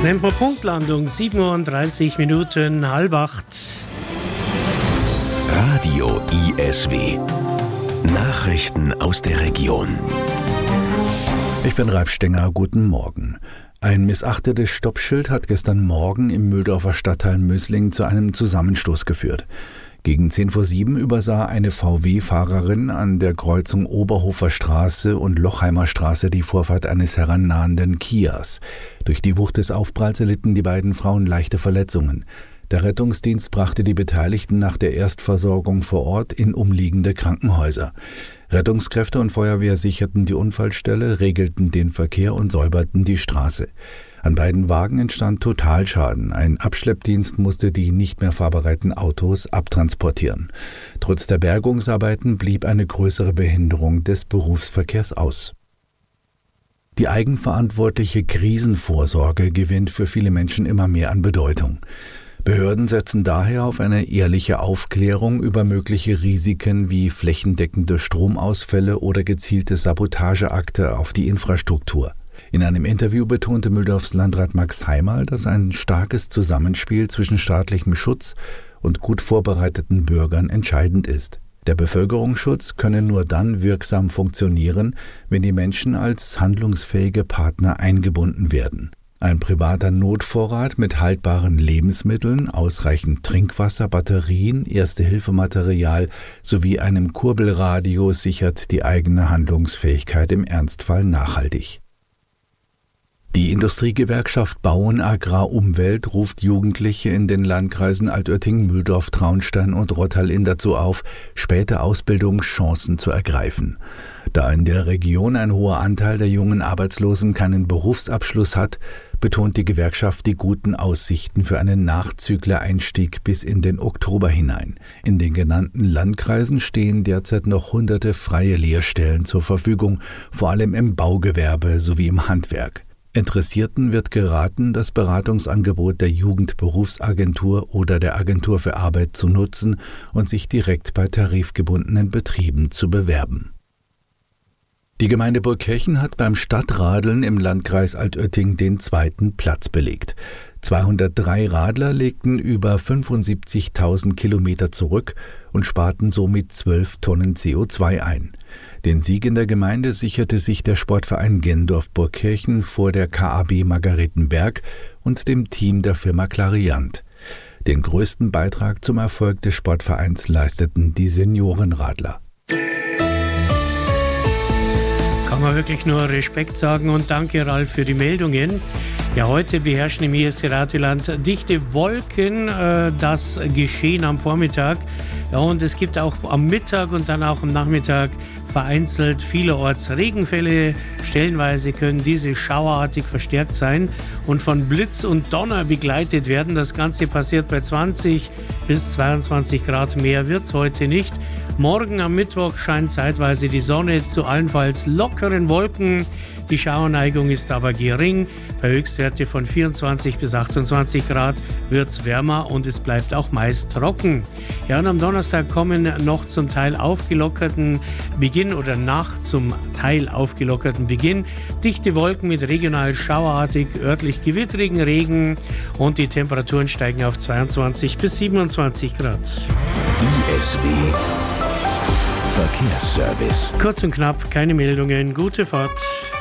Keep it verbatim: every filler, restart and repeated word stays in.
Nennt man Punktlandung, sieben Uhr und dreißig Minuten, halb acht. Radio I S W. Nachrichten aus der Region. Ich bin Ralf Stenger, guten Morgen. Ein missachtetes Stoppschild hat gestern Morgen im Mühldorfer Stadtteil Mösling zu einem Zusammenstoß geführt. Gegen zehn vor sieben übersah eine V W-Fahrerin an der Kreuzung Oberhofer Straße und Lochheimer Straße die Vorfahrt eines herannahenden Kias. Durch die Wucht des Aufpralls erlitten die beiden Frauen leichte Verletzungen. Der Rettungsdienst brachte die Beteiligten nach der Erstversorgung vor Ort in umliegende Krankenhäuser. Rettungskräfte und Feuerwehr sicherten die Unfallstelle, regelten den Verkehr und säuberten die Straße. An beiden Wagen entstand Totalschaden. Ein Abschleppdienst musste die nicht mehr fahrbereiten Autos abtransportieren. Trotz der Bergungsarbeiten blieb eine größere Behinderung des Berufsverkehrs aus. Die eigenverantwortliche Krisenvorsorge gewinnt für viele Menschen immer mehr an Bedeutung. Behörden setzen daher auf eine ehrliche Aufklärung über mögliche Risiken wie flächendeckende Stromausfälle oder gezielte Sabotageakte auf die Infrastruktur. In einem Interview betonte Mühldorfs Landrat Max Heimerl, dass ein starkes Zusammenspiel zwischen staatlichem Schutz und gut vorbereiteten Bürgern entscheidend ist. Der Bevölkerungsschutz könne nur dann wirksam funktionieren, wenn die Menschen als handlungsfähige Partner eingebunden werden. Ein privater Notvorrat mit haltbaren Lebensmitteln, ausreichend Trinkwasser, Batterien, Erste-Hilfe-Material sowie einem Kurbelradio sichert die eigene Handlungsfähigkeit im Ernstfall nachhaltig. Die Industriegewerkschaft Bauen Agrar Umwelt ruft Jugendliche in den Landkreisen Altötting, Mühldorf, Traunstein und Rottal-Inn dazu auf, späte Ausbildungschancen zu ergreifen. Da in der Region ein hoher Anteil der jungen Arbeitslosen keinen Berufsabschluss hat, betont die Gewerkschaft die guten Aussichten für einen Nachzüglereinstieg bis in den Oktober hinein. In den genannten Landkreisen stehen derzeit noch hunderte freie Lehrstellen zur Verfügung, vor allem im Baugewerbe sowie im Handwerk. Interessierten wird geraten, das Beratungsangebot der Jugendberufsagentur oder der Agentur für Arbeit zu nutzen und sich direkt bei tarifgebundenen Betrieben zu bewerben. Die Gemeinde Burgkirchen hat beim Stadtradeln im Landkreis Altötting den zweiten Platz belegt. zweihundertdrei Radler legten über fünfundsiebzigtausend Kilometer zurück und sparten somit zwölf Tonnen C O zwei ein. Den Sieg in der Gemeinde sicherte sich der Sportverein Gendorf Burgkirchen vor der K A B Margaretenberg und dem Team der Firma Clariant. Den größten Beitrag zum Erfolg des Sportvereins leisteten die Seniorenradler. Kann man wirklich nur Respekt sagen und danke, Ralf, für die Meldungen. Ja, heute beherrschen im I S C-Radioland dichte Wolken äh, das Geschehen am Vormittag. Ja, und es gibt auch am Mittag und dann auch am Nachmittag vereinzelt vielerorts Regenfälle. Stellenweise können diese schauerartig verstärkt sein und von Blitz und Donner begleitet werden. Das Ganze passiert bei zwanzig bis zweiundzwanzig Grad. Mehr wird es heute nicht. Morgen am Mittwoch scheint zeitweise die Sonne, zu allenfalls lockeren Wolken. Die Schauerneigung ist aber gering. Bei Höchstwerte von vierundzwanzig bis achtundzwanzig Grad wird es wärmer und es bleibt auch meist trocken. Ja, und am Donnerstag kommen noch zum Teil aufgelockerten Beginn oder nach zum Teil aufgelockerten Beginn dichte Wolken mit regional schauerartig, örtlich gewittrigen Regen und die Temperaturen steigen auf zweiundzwanzig bis siebenundzwanzig Grad. I S W Verkehrsservice. Kurz und knapp, keine Meldungen, gute Fahrt.